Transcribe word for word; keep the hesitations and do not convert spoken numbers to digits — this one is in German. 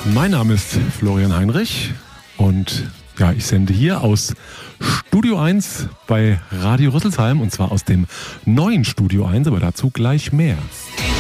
Mein Name ist Florian Heinrich und ja, ich sende hier aus Studio eins bei Radio Rüsselsheim und zwar aus dem neuen Studio eins, aber dazu gleich mehr.